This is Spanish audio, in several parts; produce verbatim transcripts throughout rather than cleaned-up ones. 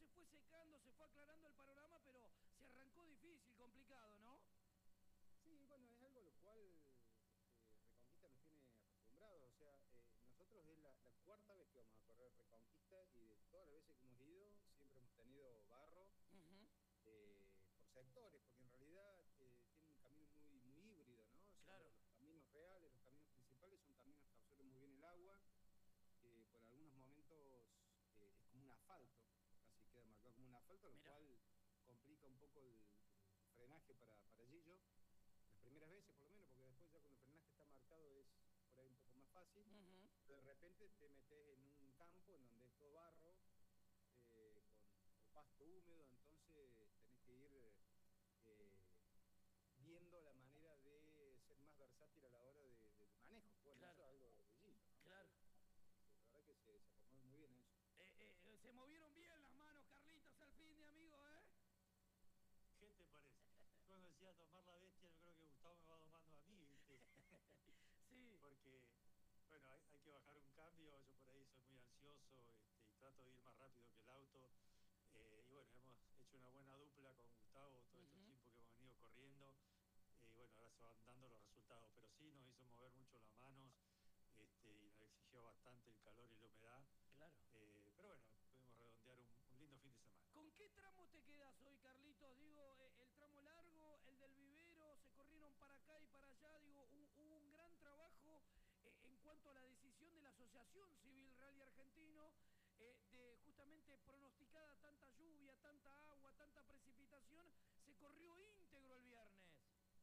se fue secando, se fue aclarando el panorama, pero se arrancó difícil, complicado, ¿no? Sí, bueno, es algo a lo cual este, Reconquista nos tiene acostumbrados. O sea, eh, nosotros es la, la cuarta vez que vamos a correr Reconquista y de todas las veces que hemos ido siempre hemos tenido barro. Uh-huh. Eh, por sectores, porque en realidad eh, tiene un camino muy, muy híbrido, ¿no? O sea, claro. los, los caminos reales, los caminos principales son caminos que absorben muy bien el agua, que por algunos momentos eh, es como un asfalto, casi queda marcado como un asfalto, lo Mirá. cual complica un poco el, el frenaje para, para Gillo, las primeras veces por lo menos, porque después ya cuando el frenaje está marcado es por ahí un poco más fácil, uh-huh. pero de repente te metes en un campo en donde es todo barro, eh, con pasto húmedo, entonces tenés que ir eh, viendo la manera de ser más versátil a la hora de, de, de manejo. Bueno, claro. Eso es algo de Gillo, ¿no? Claro. La verdad que se, se acomodó muy bien eso. Eh, eh, se movieron bien las manos, Carlitos, al fin de amigo, ¿eh? ¿Qué te parece? Cuando decía tomar la bestia, yo creo que Gustavo me va domando a mí, ¿viste? Sí. Porque, bueno, hay, hay que bajar un cambio, yo por ahí soy muy ansioso este, y trato de ir más rápido que el auto. Eh, y bueno, hemos hecho una buena dupla con Gustavo todos uh-huh. estos tiempos que hemos venido corriendo. Y eh, bueno, ahora se van dando los resultados. Pero sí nos hizo mover mucho las manos este, y nos exigió bastante el calor y la humedad. Claro. Eh, pero bueno, pudimos redondear un, un lindo fin de semana. ¿Con qué tramo te quedas hoy, Carlitos? Digo, el tramo largo, el del vivero, se corrieron para acá y para allá. Digo, hubo un gran trabajo eh, en cuanto a la decisión de la Asociación Civil Rally Argentino. Eh, de justamente pronosticada tanta lluvia, tanta agua, tanta precipitación, se corrió íntegro el viernes.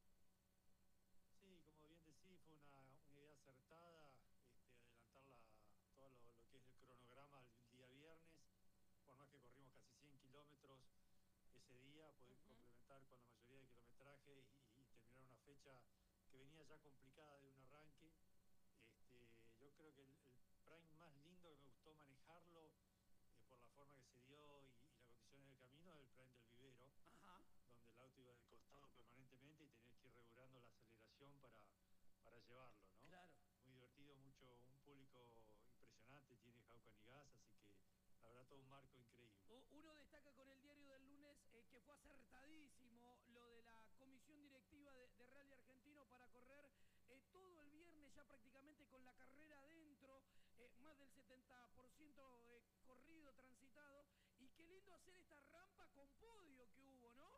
Sí, como bien decís, fue una, una idea acertada, este, adelantar la, todo lo, lo que es el cronograma el día viernes, por más que corrimos casi cien kilómetros ese día, poder uh-huh. complementar con la mayoría de kilometraje y, y terminar una fecha que venía ya complicada de un arranque. Este, yo creo que el, el prime más lindo que me gustó manejarlo eh, por la forma que se dio y, y las condiciones del camino es el prime del vivero, Ajá. donde el auto iba de costado permanentemente y tenías que ir regulando la aceleración para, para llevarlo, ¿no? Claro. Muy divertido, mucho, un público impresionante, tiene Jaucan y Gas, así que la verdad todo un marco increíble. Uno destaca con el diario del lunes eh, que fue acertadísimo lo de la comisión directiva de, de Rally Argentino para correr eh, todo el viernes ya prácticamente con la carrera adentro, eh, más del setenta por ciento eh, corrido, transitado, y qué lindo hacer esta rampa con podio que hubo, ¿no?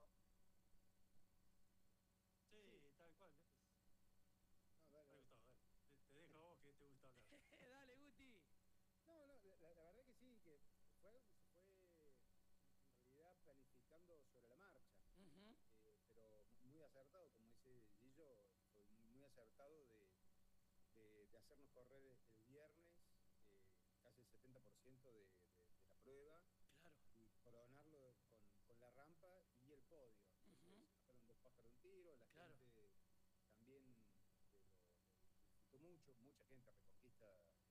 Sí, sí. Tal cual. No, dale, dale. Gustavo, dale. Te, te dejo a vos que te gusta hablar. Dale, Guti. No, no, la, la verdad que sí, que fue algo que se fue en realidad planificando sobre la marcha, uh-huh. eh, pero muy acertado, como dice Gillo, fue muy, muy acertado de, de, de hacernos correr el viernes eh, casi el setenta por ciento de, de, de la prueba. Claro. Y coronarlo con, con la rampa y el podio. Entonces, uh-huh. fueron dos pájaros un tiro, la claro. gente también lo, lo disfrutó mucho, mucha gente. Reconquista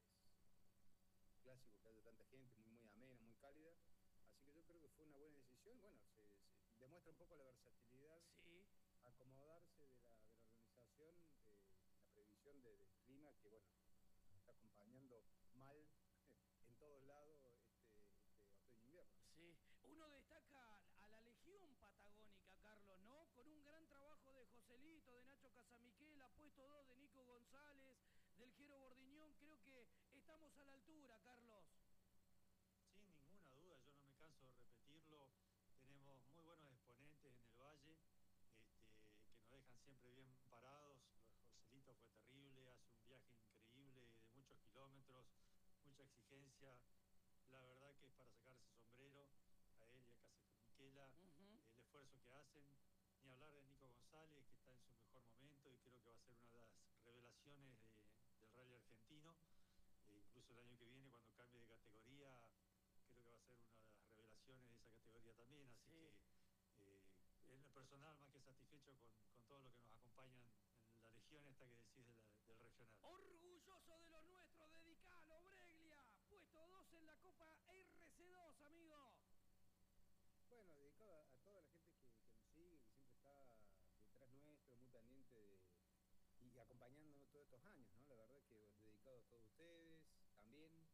es clásico que haya tanta gente, muy, muy amena, muy cálida. Así que yo creo que fue una buena decisión. Bueno, se, se demuestra un poco la versatilidad, sí. acomodarse de la, de la organización, eh, la previsión de, del clima que, bueno, está acompañando mal en todos lados este, este otoño-invierno. Sí, uno destaca a la Legión Patagónica, Carlos, ¿no? Con un gran trabajo de Joselito, de Nacho Casamiquel, ha puesto dos de Nico González, del Jero Bordiñón. Creo que estamos a la altura, Carlos. Sin ninguna duda, yo no me canso de repetirlo. Tenemos muy buenos exponentes en el Valle, este, que nos dejan siempre bien parados. Joselito fue terrible, hace un viaje increíble de muchos kilómetros, mucha exigencia. La verdad que es para sacarse sombrero a él y a Casamiquela, uh-huh. el esfuerzo que hacen. Ni hablar de Nico González, que está en su mejor momento y creo que va a ser una de las revelaciones de, del rally argentino. E incluso el año que viene, cuando cambie de categoría, creo que va a ser una de las revelaciones de esa categoría también. Así sí. que eh, en lo personal, más que satisfecho con, con todo lo que nos acompañan en la legión esta que decís de la, del regional. Orgulloso de los nuestros, dedicalo, Breglia. Puesto dos en la Copa R C dos, amigo. Bueno, dedicado a, a toda la gente que, que nos sigue, que siempre está detrás nuestro, muy pendiente de, y acompañándonos todos estos años, ¿no? La verdad que dedicado a todos ustedes, también